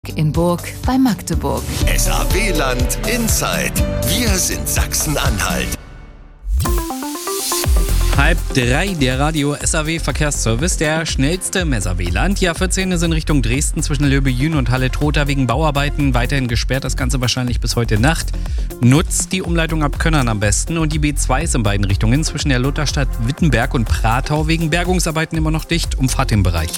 In Burg bei Magdeburg. SAW-Land Inside. Wir sind Sachsen-Anhalt. 2:30, der Radio SAW Verkehrsservice, der schnellste im SAW-Land. Die A14 ist in Richtung Dresden zwischen Löbejün und Halle-Trotha wegen Bauarbeiten weiterhin gesperrt. Das Ganze wahrscheinlich bis heute Nacht. Nutzt die Umleitung ab Könnern am besten. Und die B2 ist in beiden Richtungen zwischen der Lutherstadt Wittenberg und Pratau wegen Bergungsarbeiten immer noch dicht. Umfahrt den Bereich.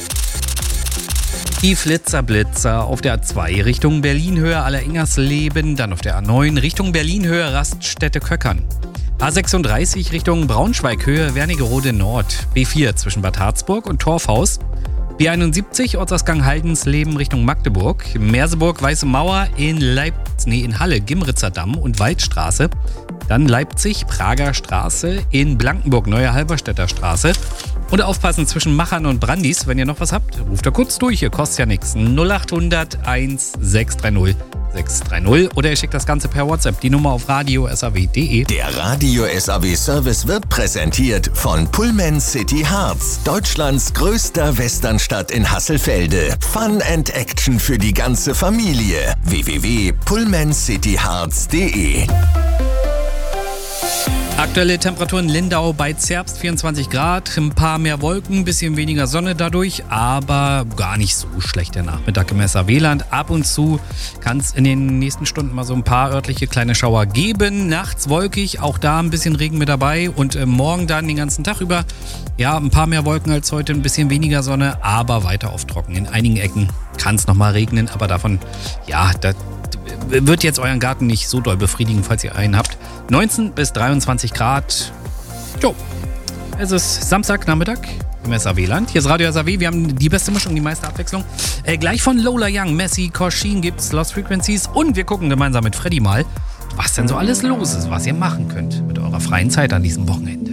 Die Flitzer-Blitzer auf der A2 Richtung Berlin-Höhe Alleringersleben, dann auf der A9 Richtung Berlin-Höhe Raststätte-Köckern. A36 Richtung Braunschweig-Höhe Wernigerode Nord, B4 zwischen Bad Harzburg und Torfhaus, B71 Ortsausgang Haldensleben Richtung Magdeburg, Merseburg Weiße Mauer in Halle Gimritzer Damm und Waldstraße, dann Leipzig Prager Straße in Blankenburg Neue Halberstädter Straße. Und aufpassen zwischen Machern und Brandis, wenn ihr noch was habt, ruft da kurz durch, hier kostet ja nichts. 0800 1630 630 oder ihr schickt das Ganze per WhatsApp, die Nummer auf radio.saw.de. Der Radio SAW Service wird präsentiert von Pullman City Harz, Deutschlands größter Westernstadt in Hasselfelde. Fun and Action für die ganze Familie. www.pullmancityharz.de. Aktuelle Temperaturen Lindau bei Zerbst 24 Grad, ein paar mehr Wolken, ein bisschen weniger Sonne dadurch, aber gar nicht so schlecht der Nachmittag im SAW-Land. Ab und zu kann es in den nächsten Stunden mal so ein paar örtliche kleine Schauer geben. Nachts wolkig, auch da ein bisschen Regen mit dabei und morgen dann den ganzen Tag über, ja, ein paar mehr Wolken als heute, ein bisschen weniger Sonne, aber weiter auf trocken. In einigen Ecken kann es nochmal regnen, aber davon, ja, das wird jetzt euren Garten nicht so doll befriedigen, falls ihr einen habt. 19 bis 23 Grad. Jo, es ist Samstagnachmittag im SAW-Land. Hier ist Radio SAW. Wir haben die beste Mischung, die meiste Abwechslung. Gleich von Lola Young, Messi, Korshin gibt's Lost Frequencies und wir gucken gemeinsam mit Freddy mal, was denn so alles los ist, was ihr machen könnt mit eurer freien Zeit an diesem Wochenende.